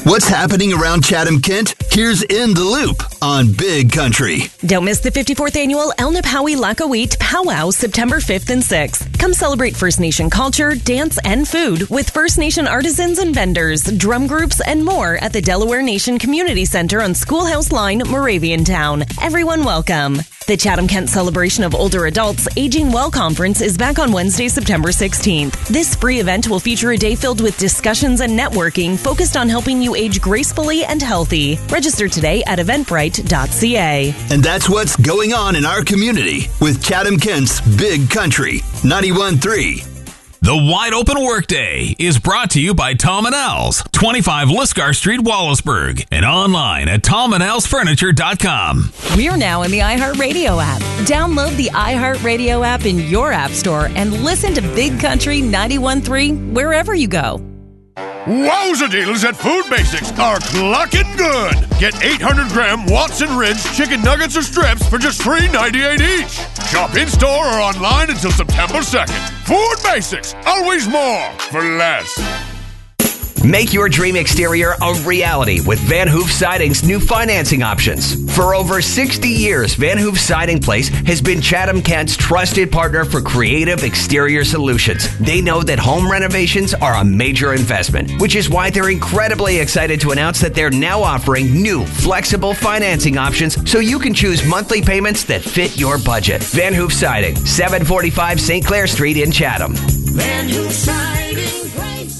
What's happening around Chatham-Kent? Here's In the Loop on Big Country. Don't miss the 54th Annual El Napawi Lakawit Powwow September 5th and 6th. Come celebrate First Nation culture, dance, and food with First Nation artisans and vendors, drum groups, and more at the Delaware Nation Community Center on Schoolhouse Line, Moraviantown. Everyone welcome. The Chatham-Kent Celebration of Older Adults Aging Well Conference is back on Wednesday, September 16th. This free event will feature a day filled with discussions and networking focused on helping you age gracefully and healthy. Register today at eventbrite.ca. And that's what's going on in our community with Chatham-Kent's Big Country 91.3. The Wide Open Workday is brought to you by Tom & Al's, 25 Lisgar Street, Wallaceburg, and online at tomandalsfurniture.com. We are now in the iHeartRadio app. Download the iHeartRadio app in your app store and listen to Big Country 91.3 wherever you go. Wowza deals at Food Basics are clucking good. Get 800-gram Watson Ridge chicken nuggets or strips for just $3.98 each. Shop in-store or online until September 2nd. Food Basics, always more for less. Make your dream exterior a reality with Van Hoof Siding's new financing options. For over 60 years, Van Hoof Siding Place has been Chatham-Kent's trusted partner for creative exterior solutions. They know that home renovations are a major investment, which is why they're incredibly excited to announce that they're now offering new flexible financing options so you can choose monthly payments that fit your budget. Van Hoof Siding, 745 St. Clair Street in Chatham. Van Hoof Siding Place.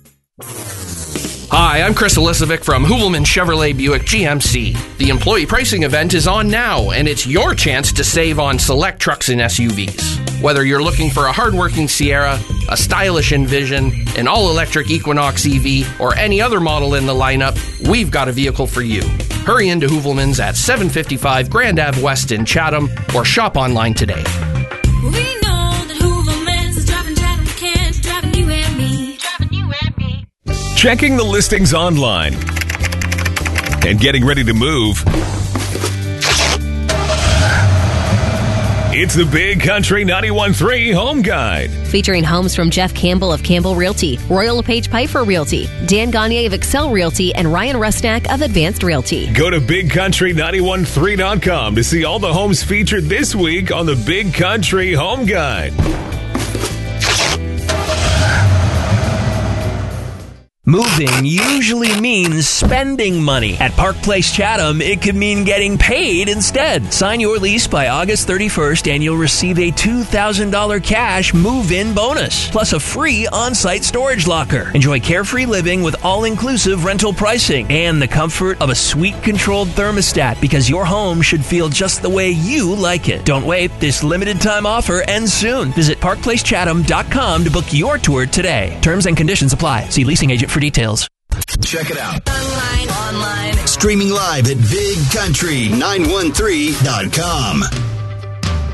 Hi, I'm Chris Elisovic from Hoovelman Chevrolet Buick GMC. The employee pricing event is on now, and it's your chance to save on select trucks and SUVs. Whether you're looking for a hardworking Sierra, a stylish Envision, an all-electric Equinox EV, or any other model in the lineup, we've got a vehicle for you. Hurry into Hoovelman's at 755 Grand Ave West in Chatham, or shop online today. We know that Hoovelman's is driving Chatham-Kent, driving you and me, driving you and me. Checking the listings online and getting ready to move. It's the Big Country 91.3 Home Guide. Featuring homes from Jeff Campbell of Campbell Realty, Royal LePage Piper Realty, Dan Gagne of Excel Realty, and Ryan Rusnak of Advanced Realty. Go to BigCountry913.com to see all the homes featured this week on the Big Country Home Guide. Moving usually means spending money. At Park Place Chatham, it could mean getting paid instead. Sign your lease by August 31st and you'll receive a $2,000 cash move-in bonus, plus a free on-site storage locker. Enjoy carefree living with all-inclusive rental pricing and the comfort of a suite-controlled thermostat, because your home should feel just the way you like it. Don't wait. This limited-time offer ends soon. Visit parkplacechatham.com to book your tour today. Terms and conditions apply. See leasing agent for details. Check it out. Online. Streaming live at BigCountry913.com.